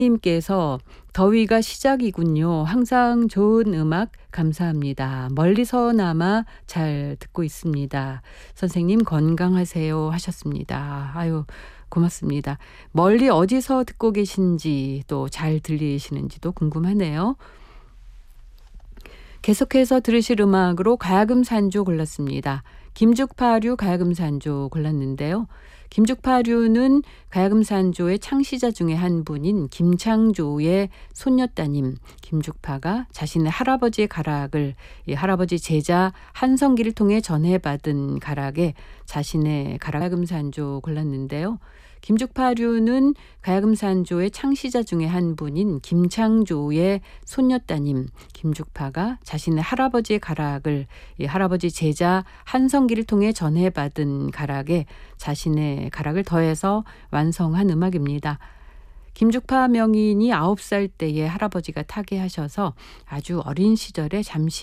님께서 더위가 시작이군요. 항상 좋은 음악 감사합니다. 멀리서나마 잘 듣고 있습니다. 선생님 건강하세요 하셨습니다. 아유, 고맙습니다. 멀리 어디서 듣고 계신지 또 잘 들리시는지도 궁금하네요. 계속해서 들으실 음악으로 가야금산조 골랐습니다. 김죽파류 가야금산조 골랐는데요. 김죽파류는 가야금산조의 창시자 중에 한 분인 김창조의 손녀따님 김죽파가 자신의 할아버지의 가락을 이 할아버지 제자 한성기를 통해 전해받은 가락에 자신의 가야금산조 골랐는데요. 김죽파류는 가야금산조의 창시자 중에 한 분인 김창조의 손녀따님 김죽파가 자신의 할아버지의 가락을 이 할아버지 제자 한성기를 통해 전해받은 가락에 자신의 가락을 더해서 완성한 음악입니다. 김죽파 명인이 9살 때에 할아버지가 타계하셔서 아주 어린 시절에 잠시